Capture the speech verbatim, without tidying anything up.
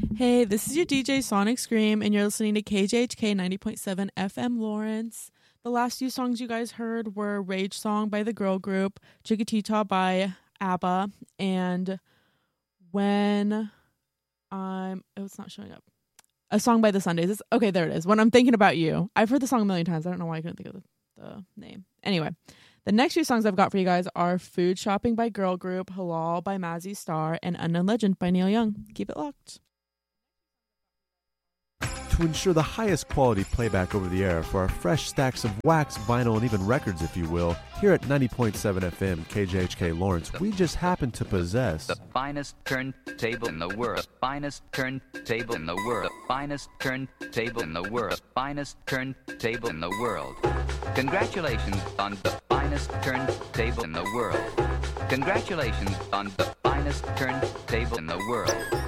Hey, this is your D J Sonic Scream, and you're listening to K J H K ninety point seven F M Lawrence. The last few songs you guys heard were Rage Song by the girl group, Chiquitita by ABBA, and When I'm... Oh, it's not showing up. A song by the Sundays. It's, okay, there it is. When I'm Thinking About You. I've heard the song a million times. I don't know why I couldn't think of the, the name. Anyway, the next few songs I've got for you guys are Food Shopping by Girl Group, Halal by Mazzy Star, and Unknown Legend by Neil Young. Keep it locked. To ensure the highest quality playback over the air for our fresh stacks of wax, vinyl, and even records, if you will, here at ninety point seven F M K J H K Lawrence, we just happen to possess the finest turntable in the world, finest turntable in the world, finest turntable in the world, finest turntable in the world. Congratulations on the finest turntable in the world. Congratulations on the finest turntable in the world.